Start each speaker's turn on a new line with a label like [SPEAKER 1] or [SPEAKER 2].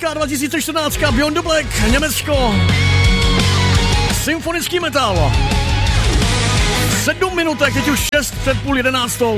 [SPEAKER 1] 2014, Beyond the Black, Německo. Symfonický metal. 7 minutek, teď už 6 před 10:30.